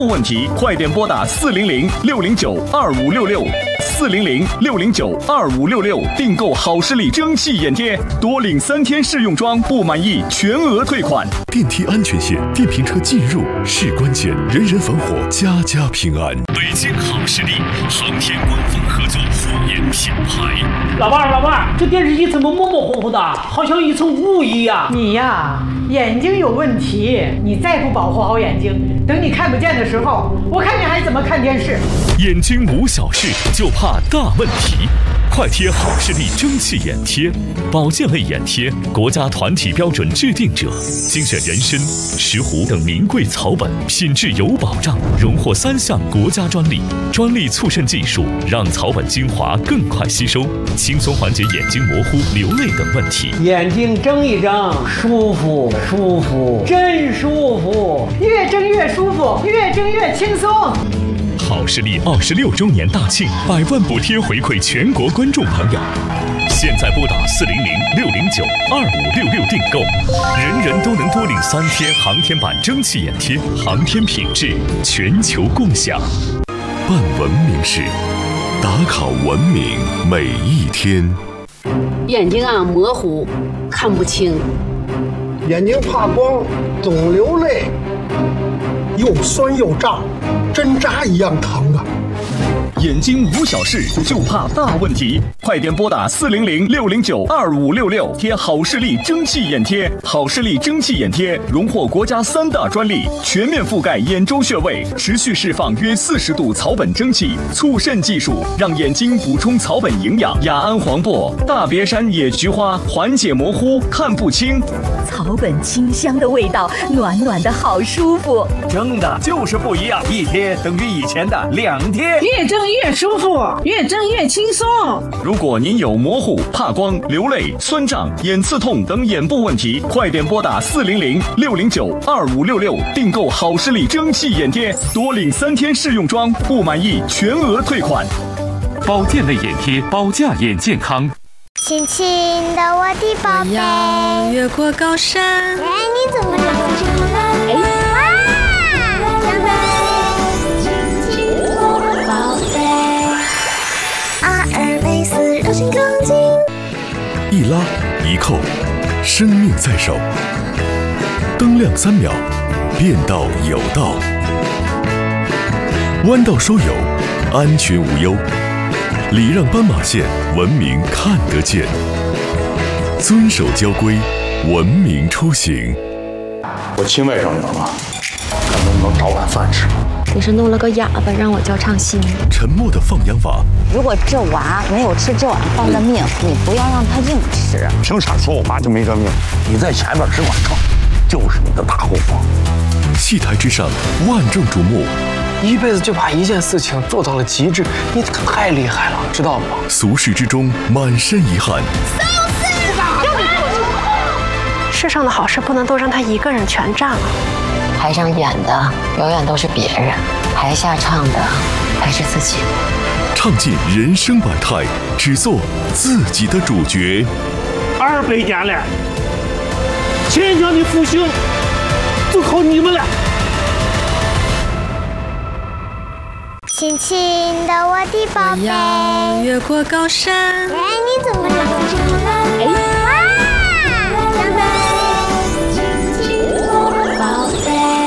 问题，快点拨打400-609-2566，400-609-2566，订购好视力蒸汽眼贴，多领3天试用装，不满意全额退款。 电梯安全线，电瓶车进入是关键，人人防火，家家平安。 北京好视力航天官方合作护眼品牌。 老伴儿，这电视机怎么模模糊糊的，好像一层雾一样？ 你呀，眼睛有问题，你再不保护好眼睛，等你看不见的时候，我看你还怎么看电视？ 眼睛无小事，就怕大问题。快贴好视力蒸汽眼贴，保健类眼贴，国家团体标准制定者，精选人参、石斛等名贵草本，品质有保障，荣获3项国家专利。专利促渗技术让草本精华更快吸收，轻松缓解眼睛模糊、流泪等问题。 眼睛睁一睁，舒服，真舒服， 越睁越舒服，越睁越轻松。 好视力26周年大庆，100万补贴回馈全国观众朋友。现在拨打400-609-2566订购，人人都能多领3天航天版蒸汽眼贴，航天品质全球共享。 办文明事，打卡文明每一天。 眼睛模糊，看不清； 眼睛怕光，总流泪，又酸又胀，针扎一样疼啊！ 眼睛无小事，就怕大问题。快点拨打400-609-2566，贴好视力蒸汽眼贴。好视力蒸汽眼贴荣获国家3大专利，全面覆盖眼周穴位，持续释放约40度草本蒸汽，促渗技术让眼睛补充草本营养。雅安黄柏、大别山野菊花缓解模糊看不清， 草本清香的味道，暖暖的好舒服。 蒸的就是不一样，一贴等于以前的2贴， 越蒸越舒服，越蒸越轻松。 如果您有模糊、怕光、流泪、酸胀、眼刺痛等眼部问题，快点拨打400-609-2566，订购好视力蒸汽眼贴，多领3天试用装，不满意全额退款。 保健类眼贴，保驾眼健康。 亲亲的我的宝贝， 我要越过高山。 哎，你怎么长这么了？哇，长得亲亲我宝贝，2204柔性钢筋， 一拉一扣，生命在手。灯亮3秒，变道有道，弯道收油，安全无忧。礼让斑马线，文明看得见。遵守交规，文明出行。 我亲外甥女儿嘛，看能不能找碗饭吃。 你是弄了个哑巴让我教唱戏。 沉默的放羊娃。 如果这娃没有吃这碗饭的命，你不要让他硬吃。 凭啥说我爸就没这命？你在前面只管唱，就是你的大后方。 戏台之上，万众瞩目。 一辈子就把一件事情做到了极致，你太厉害了，知道吗？ 俗世之中，满身遗憾。 世上的好事不能都让他一个人全占了。 台上演的永远都是别人，台下唱的还是自己。 唱尽人生百态，只做自己的主角。 200年了，坚强的复兴就靠你们了。 亲亲的我的宝贝， 我要越过高山。 哎，你怎么长这么了？哇，长得亲亲我宝贝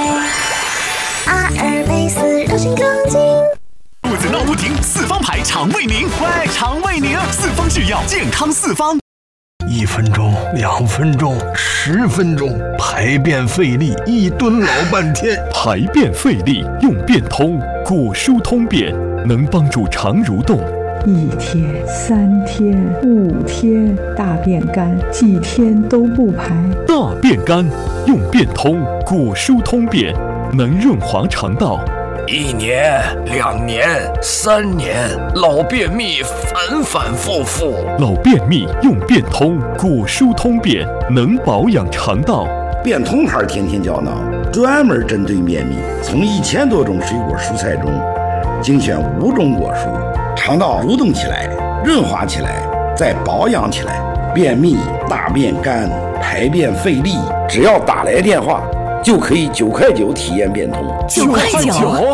，2204柔性钢筋。 肚子闹不停，4方牌肠胃宁，喂，肠胃宁，4方制药，健康4方。 1分钟、2分钟、10分钟，排便费力，一蹲老半天。 排便费力用便通，果蔬通便，能帮助肠蠕动。 1天、3天、5天，大便干，几天都不排。 大便干用便通，果蔬通便，能润滑肠道。 1年、2年、3年，老便秘反反复复。 老便秘用便通，果蔬通便，能保养肠道。 便通牌天天胶囊，专门针对便秘，从1000多种水果蔬菜中精选5种果蔬，肠道蠕动起来，润滑起来，再保养起来。便秘、大便干、排便费力，只要打来电话就可以9块9体验变通。 9块9。